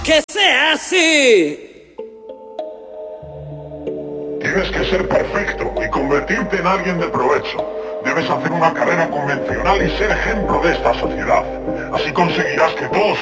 ¡Que sea así! Tienes que ser perfecto y convertirte en alguien de provecho. Debes hacer una carrera convencional y ser ejemplo de esta sociedad. Así conseguirás que todos